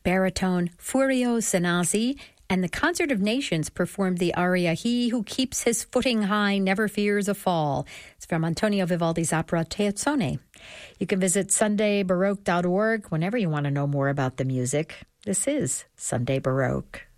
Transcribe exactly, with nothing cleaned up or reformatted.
baritone Furio Sanasi, and the Concert of Nations performed the aria He Who Keeps His Footing High Never Fears a Fall. It's from Antonio Vivaldi's opera Teozzone. You can visit sunday baroque dot org whenever you want to know more about the music. This is Sunday Baroque.